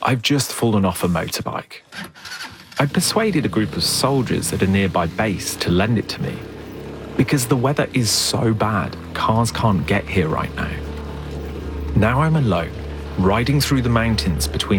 I've just fallen off a motorbike. I persuaded a group of soldiers at a nearby base to lend it to me, because the weather is so bad, cars can't get here right now. Now I'm alone, riding through the mountains between